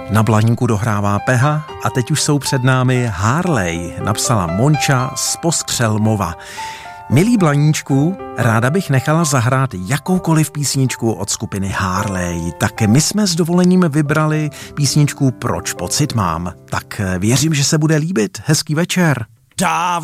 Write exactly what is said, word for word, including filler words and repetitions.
Na Blaníku dohrává Peha a teď už jsou před námi Harley, napsala Monča z Poskřelmova. Milý Blaníčku, ráda bych nechala zahrát jakoukoliv písničku od skupiny Harley. Tak my jsme s dovolením vybrali písničku Proč pocit mám. Tak věřím, že se bude líbit. Hezký večer.